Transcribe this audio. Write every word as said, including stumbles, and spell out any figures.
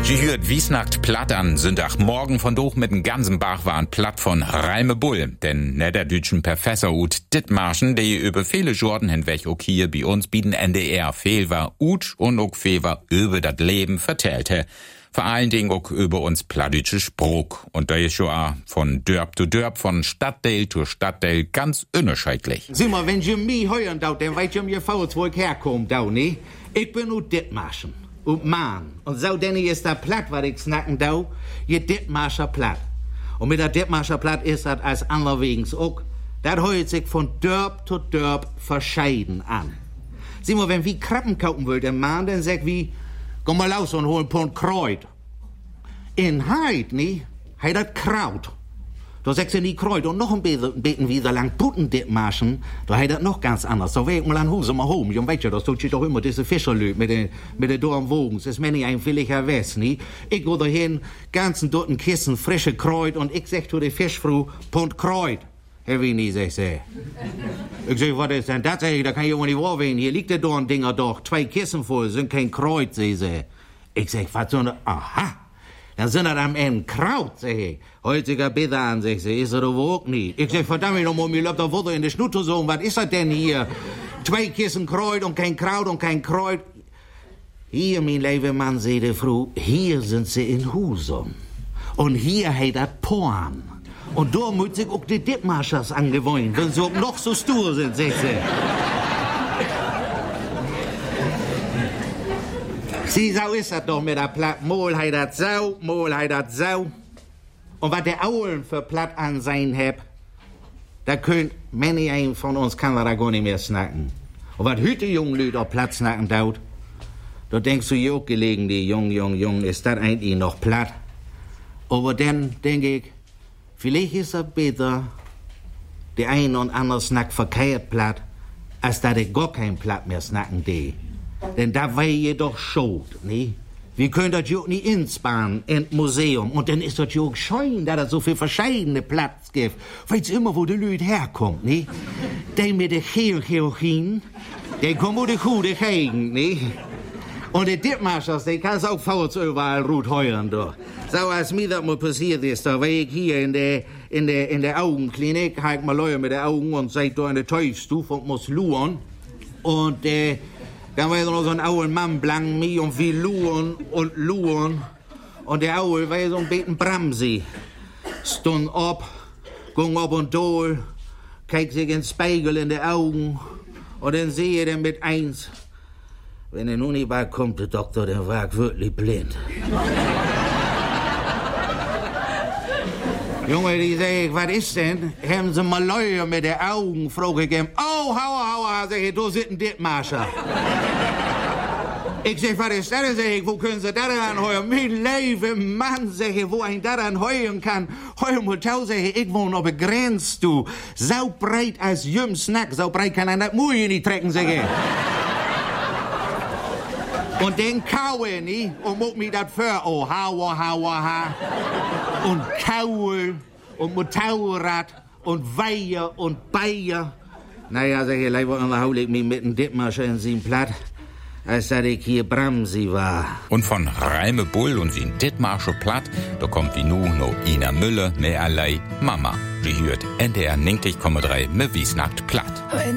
Sie hört Wiesnacht platt an, Sonntagmorgen von Doch mit dem ganzen Bach waren platt von Reime Bull, denn ne der deutschen Professor Ut Dittmarschen, die über viele Jordan hinweg auch hier bei uns bieten N D R viel war Ut und auch viel war über das Leben vertellte. Vor allen Dingen auch über uns plattdeutsche Spruch. Und da ist schon auch von Dörp zu Dörp, von Stadtteil zu Stadtteil ganz unterschiedlich. Sieh mal, wenn ihr mich hören daut, dann weißt ihr mir vor, wo ich herkomme, daut, ne? Ich bin Ut Dittmarschen. Und Mann. Und so denn ist da platt, was ich snacken dau, je Dittmarscher platt. Und mit der Dittmarscher platt ist das als anderwegs auch, das hört sich von Dörp zu Dörp verscheiden an. Sieh mal, wenn wir Krabben kaufen wollt, der Mann, dann sagt wie, komm mal raus und hol ein Pfund Kreuz. In Heid, ne, heit dat Kraut. Da sagst du nie Kreuz und noch ein bisschen wieder lang Putten Dittmarschen, da heit dat noch ganz anders. Da weg mal an Hause mal home, und weißt du, das tut sich doch immer diese Fischerlöt mit den, mit den Dornwogen. Das ist mir nicht ein williger West, ne. Ich go dahin, ganzen Dutten Kissen, frische Kreuz und ich sag zu der Fischfrau, Pfund Kreuz. Herr Winnie, sag sie. Ich sag, was ist denn das? Sag ich, da kann ich immer nicht wahr werden. Hier liegt der Dorndinger doch, zwei Kissen voll, sind kein Kreuz, sag sie. Ich sag, was so eine, aha. Dann sind das am Ende Kraut, sag ich. Heutiger Bitter an, sag sie, ist er doch auch nicht. Ich sag, verdammt nochmal, mir läuft doch Wunder in die Schnutte so, was ist das denn hier? Zwei Kissen Kreuz und kein Kraut und kein Kreuz. Hier, mein lieber Mann, seh die Frau, hier sind sie in Husum. Und hier hat das Porn. Und da muss sich auch die Dittmarschers angewöhnen, wenn sie auch noch so stur sind, sag sie. Sieh, so ist das doch mit der Platt. Mal hat das Sau, mal hat das Sau. Und was der Aulen für Platt an sein hat, da könnt manch ein von uns kann da gar nicht mehr snacken. Und was heute jungen Leute auf Platt snacken dauert, da denkst du ja auch gelegen, die jung, jung, jung, ist das eigentlich noch Platt? Aber dann denk ich, vielleicht ist es besser, der ein und andere snackt verkehrt Platt, als dass ich gar kein Platt mehr snacken die. Denn da war je doch schuld, ne? Wir können das ja nicht inspannen, ins Museum. Und dann ist das ja auch schön, da das so viel verschiedene Platz gibt. Weißt immer, wo die Leute herkommt, ne? Die mit der Chirurgien, die kommen wo die Kude hegen, ne? Und die Dittmarschers, die kannst auch vorwärts überall gut heuern, da. So als mir das mal passiert ist, da war ich hier in der, in der, in der Augenklinik, halt mal Leute mit den Augen und seid da in der Teufstufe und muss luren. Und, äh, dann war noch so ein alter Mann blank mich und wie luren und luren. Und der Aue war so ein bisschen Bramsi. Stund ab, ging ab und durch, kijk sich in den Spiegel in die Augen. Und dann sehe ich mit eins, wenn er nun nicht bald kommt, der Doktor, der war wirklich blind. Junge, die sag ich, was ist denn? Haben Sie mal Leute mit den Augen vorgegeben? Oh, hauer, hauer, sag ich, du sitzt ein Dittmarscher. Ich sag, was ist das? Sag ich, wo können Sie das anheuern? Mein lieber Mann, sag ich, wo ein das anheuern kann. Heuer Hotel, sag ich, ich wohne auf der Grenze, du. So breit als Jüm Snack, so breit kann ein das Mui nicht trecken, sag ich. Und den kaue nie und muck mich dat für, oh, hauer, hauer, ha. Und Kaul und Motorrad und Weiher und Bayer. Naja, sag ich, lieber unterhol ich mich mit dem Dittmarscher in seinem Platt, als dass ich hier Bramsi war. Und von Reime Bull und wie ein Dittmarscher Platt, da kommt wie nu noch Ina Müller, mehr allein Mama. Sie hört N D R neunzig Komma drei mit Wiesnacht platt.